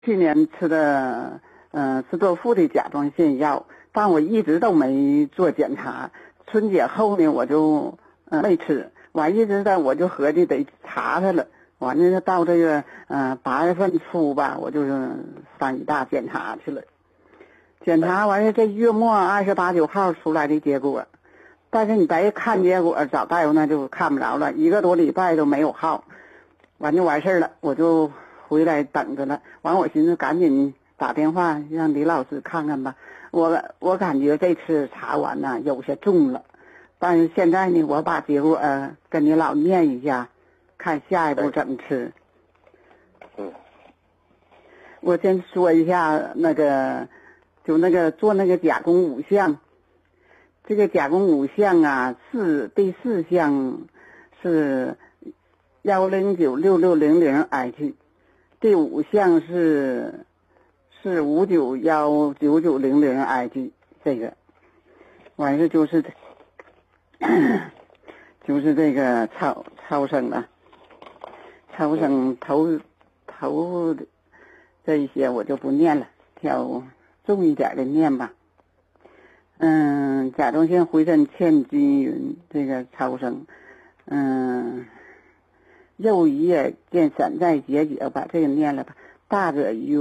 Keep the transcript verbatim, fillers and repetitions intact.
去年吃的呃是多富的甲状腺药，但我一直都没做检查。春节后呢，我就呃没吃，完一直在我就合计得查查了。完了到这个呃八月份初吧，我就是上医大检查去了。检查完了，这月末二十八九号出来的结果，但是你再看结果，找大夫那就看不着了，一个多礼拜都没有好，完就完事儿了，我就回来等着了。完我寻思赶紧打电话让李老师看看吧。我我感觉这次查完呢有些重了，但是现在呢我把结果、呃、跟你老念一下，看下一步怎么吃。 嗯， 我先说一下那个，就那个做那个甲功五项，这个甲功五项啊，是第四项是幺零九六六零零 H， 第五项是是五九幺九九零零 H， 这个完事就是就是这个超超声了，超声头头的这一些我就不念了，挑重一点的念吧。嗯，甲状腺回声欠均匀，这个超声，嗯，右胰液见散在结节，把这个念了吧。大者于